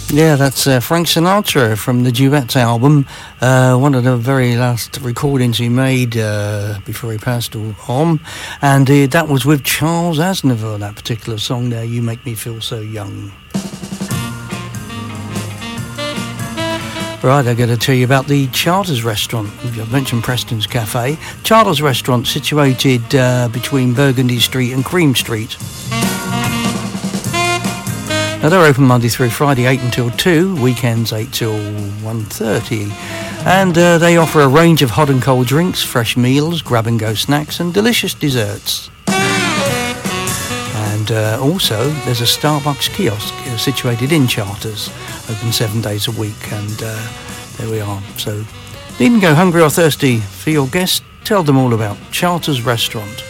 Yeah, that's Frank Sinatra from the Duets album. One of the very last recordings he made before he passed on. And that was with Charles Aznavour, that particular song there, You Make Me Feel So Young. Right, I've got to tell you about the Charters Restaurant. I've mentioned Preston's Cafe. Charters Restaurant, situated between Burgundy Street and Cream Street. Now, they're open Monday through Friday, 8 until 2, weekends 8 till 1:30. And they offer a range of hot and cold drinks, fresh meals, grab-and-go snacks and delicious desserts. And also, there's a Starbucks kiosk situated in Charters, open 7 days a week, and there we are. So, needn't go hungry or thirsty for your guests, tell them all about Charters Restaurant.